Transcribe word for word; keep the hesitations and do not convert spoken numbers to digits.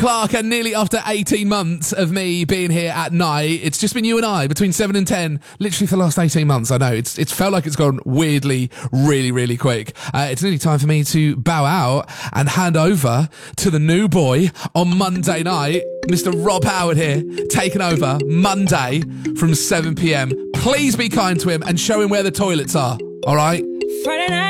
Clark, and nearly after eighteen months of me being here at night, it's just been you and I between seven and ten, literally for the last eighteen months. I know, it's it's felt like it's gone weirdly, really, really quick. Uh, it's nearly time for me to bow out and hand over to the new boy on Monday night, Mister Rob Howard here, taking over Monday from seven p.m. Please be kind to him and show him where the toilets are, all right? Friday night.